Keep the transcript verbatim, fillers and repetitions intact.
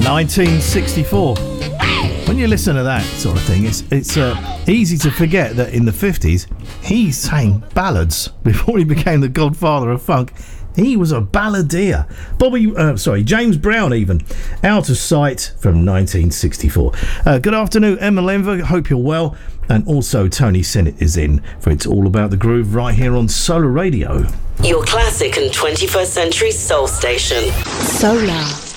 nineteen sixty-four. When you listen to that sort of thing, it's it's uh, easy to forget that in the fifties he sang ballads before he became the godfather of funk. He was a balladeer. Bobby, uh, sorry, James Brown even. Out of Sight from nineteen sixty-four. Uh, good afternoon, Emma Lenver. Hope you're well. And also Tony Sennett is in for It's All About the Groove right here on Solar Radio. Your classic and twenty-first century soul station. Solar.